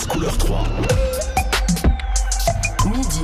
France couleur 3. Midi.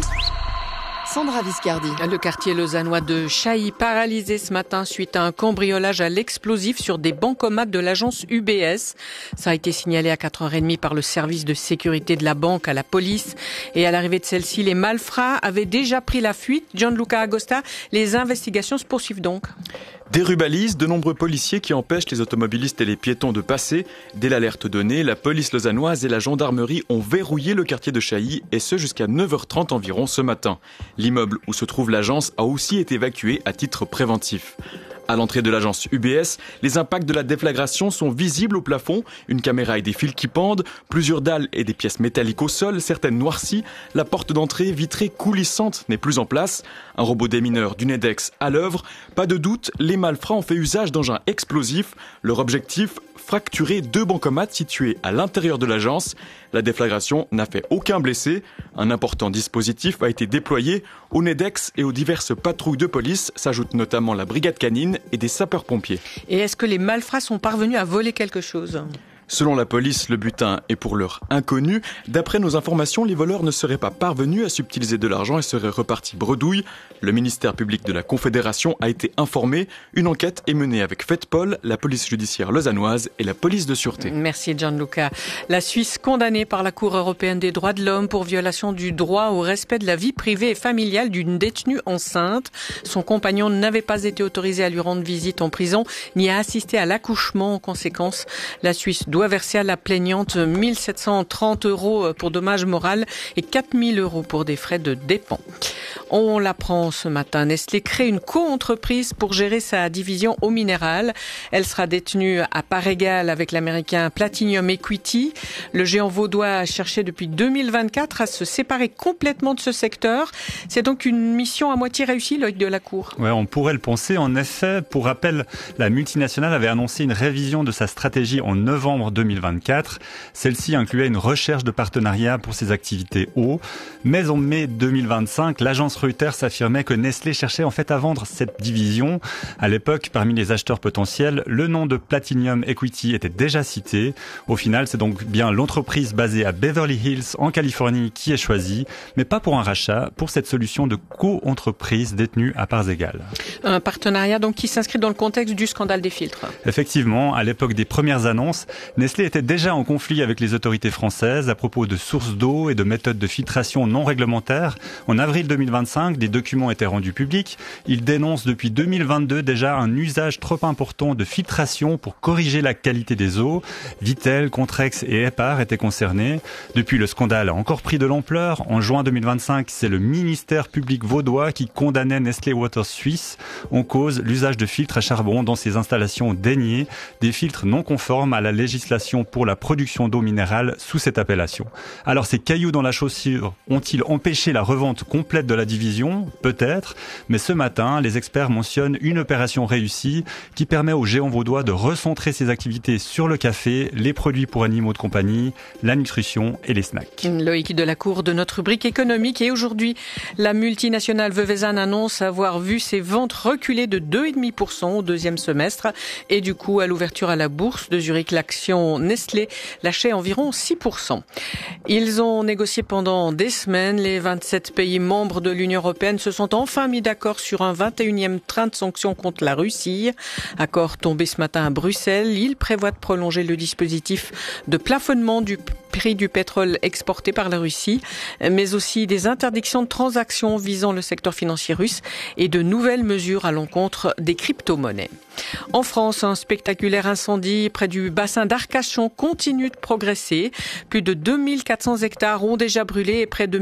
Sandra Viscardi. Le quartier lausannois de Chailly paralysé ce matin suite à un cambriolage à l'explosif sur des bancomates de l'agence UBS. Ça a été signalé à 4h30 par le service de sécurité de la banque à la police. Et à l'arrivée de celle-ci, les malfrats avaient déjà pris la fuite. Gianluca Agosta, les investigations se poursuivent donc. Des rubalises, de nombreux policiers qui empêchent les automobilistes et les piétons de passer. Dès l'alerte donnée, la police lausannoise et la gendarmerie ont verrouillé le quartier de Chailly, et ce jusqu'à 9h30 environ ce matin. L'immeuble où se trouve l'agence a aussi été évacué à titre préventif. À l'entrée de l'agence UBS, les impacts de la déflagration sont visibles au plafond. Une caméra et des fils qui pendent, plusieurs dalles et des pièces métalliques au sol, certaines noircies. La porte d'entrée vitrée coulissante n'est plus en place. Un robot démineur du Nedex à l'œuvre. Pas de doute, les malfrats ont fait usage d'engins explosifs. Leur objectif, fracturer 2 bancomates situés à l'intérieur de l'agence. La déflagration n'a fait aucun blessé. Un important dispositif a été déployé. Au Nedex et aux diverses patrouilles de police s'ajoute notamment la brigade canine et des sapeurs-pompiers. Et est-ce que les malfrats sont parvenus à voler quelque chose ? Selon la police, le butin est pour l'heure inconnu. D'après nos informations, les voleurs ne seraient pas parvenus à subtiliser de l'argent et seraient repartis bredouille. Le ministère public de la Confédération a été informé. Une enquête est menée avec FEDPOL, la police judiciaire lausannoise et la police de sûreté. Merci Gianluca. La Suisse condamnée par la Cour européenne des droits de l'homme pour violation du droit au respect de la vie privée et familiale d'une détenue enceinte. Son compagnon n'avait pas été autorisé à lui rendre visite en prison ni à assister à l'accouchement. En conséquence, la Suisse doit verser à la plaignante 1 730 € pour dommages moraux et 4 000 € pour des frais de dépens. On l'apprend ce matin, Nestlé crée une co-entreprise pour gérer sa division eau minérale. Elle sera détenue à part égale avec l'américain Platinum Equity. Le géant vaudois a cherché depuis 2024 à se séparer complètement de ce secteur. C'est donc une mission à moitié réussie, Loïc Delacour. Ouais, on pourrait le penser. En effet, pour rappel, la multinationale avait annoncé une révision de sa stratégie en novembre 2024. Celle-ci incluait une recherche de partenariat pour ses activités eau. Mais en mai 2025, l'agence Reuters affirmait que Nestlé cherchait en fait à vendre cette division. À l'époque, parmi les acheteurs potentiels, le nom de Platinum Equity était déjà cité. Au final, c'est donc bien l'entreprise basée à Beverly Hills, en Californie, qui est choisie, mais pas pour un rachat, pour cette solution de co-entreprise détenue à parts égales. Un partenariat donc qui s'inscrit dans le contexte du scandale des filtres. Effectivement, à l'époque des premières annonces, Nestlé était déjà en conflit avec les autorités françaises à propos de sources d'eau et de méthodes de filtration non réglementaires. En avril 2025, des documents étaient rendus publics. Ils dénoncent depuis 2022 déjà un usage trop important de filtration pour corriger la qualité des eaux. Vittel, Contrex et Epar étaient concernés. Depuis, le scandale a encore pris de l'ampleur. En juin 2025, c'est le ministère public vaudois qui condamnait Nestlé Waters Suisse. En cause, l'usage de filtres à charbon dans ses installations déniées, des filtres non conformes à la législation pour la production d'eau minérale sous cette appellation. Alors, ces cailloux dans la chaussure ont-ils empêché la revente complète de la division? Peut-être, mais ce matin, les experts mentionnent une opération réussie qui permet au géant vaudois de recentrer ses activités sur le café, les produits pour animaux de compagnie, la nutrition et les snacks. Loïc Delacour de notre rubrique économique. Et aujourd'hui, la multinationale Vevezan annonce avoir vu ses ventes reculer de 2,5% au deuxième semestre. Et du coup, à l'ouverture à la bourse de Zurich, l'action Nestlé lâchait environ 6%. Ils ont négocié pendant des semaines. Les 27 pays membres de l'Union européenne se sont enfin mis d'accord sur un 21e train de sanctions contre la Russie. Accord tombé ce matin à Bruxelles. Il prévoit de prolonger le dispositif de plafonnement du prix du pétrole exporté par la Russie, mais aussi des interdictions de transactions visant le secteur financier russe et de nouvelles mesures à l'encontre des crypto-monnaies. En France, un spectaculaire incendie près du bassin d'Arcachon continue de progresser. Plus de 2400 hectares ont déjà brûlé et près de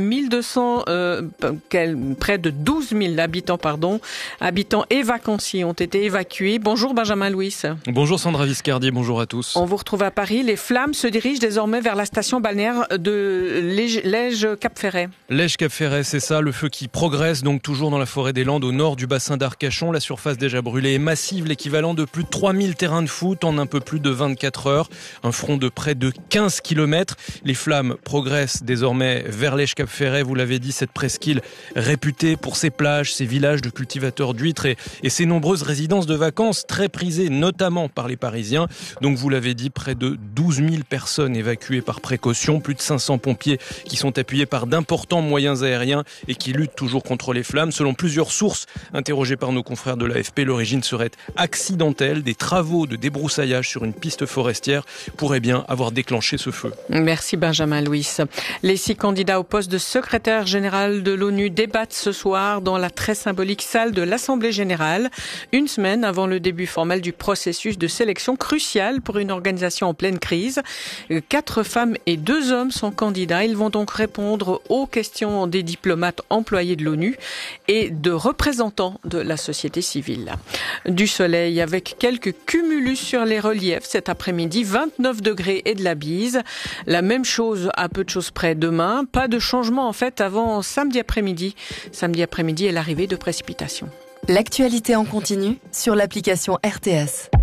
12 000 habitants et vacanciers ont été évacués. Bonjour Benjamin Louis. Bonjour Sandra Viscardi, bonjour à tous. On vous retrouve à Paris. Les flammes se dirigent désormais vers la station balnéaire de Lège-Cap-Ferret. Lège-Cap-Ferret, c'est ça, le feu qui progresse donc toujours dans la forêt des Landes au nord du bassin d'Arcachon. La surface déjà brûlée est massive, l'équivalent de plus de 3000 terrains de foot en un peu plus de 24 heures. Un front de près de 15 km. Les flammes progressent désormais vers Lège-Cap-Ferret. Vous l'avez dit, cette presqu'île réputée pour ses plages, ses villages de cultivateurs d'huîtres et ses nombreuses résidences de vacances très prisées, notamment par les Parisiens. Donc vous l'avez dit, près de 12 000 personnes évacuées par précaution. Plus de 500 pompiers qui sont appuyés par d'importants moyens aériens et qui luttent toujours contre les flammes. Selon plusieurs sources interrogées par nos confrères de l'AFP, l'origine serait accidentelle. Des travaux de débroussaillage sur une piste forestière pourraient bien avoir déclenché ce feu. Merci Benjamin Louis. Les 6 candidats au poste de secrétaire général de l'ONU débattent ce soir dans la très symbolique salle de l'Assemblée générale, une semaine avant le début formel du processus de sélection crucial pour une organisation en pleine crise. 4 femmes et 2 hommes sont candidats. Ils vont donc répondre aux questions des diplomates employés de l'ONU et de représentants de la société civile. Du soleil avec quelques cumulus sur les reliefs cet après-midi, 29 degrés et de la bise. La même chose à peu de choses près demain. Pas de changement en fait avant samedi après-midi. Samedi après-midi est l'arrivée de précipitations. L'actualité en continu sur l'application RTS.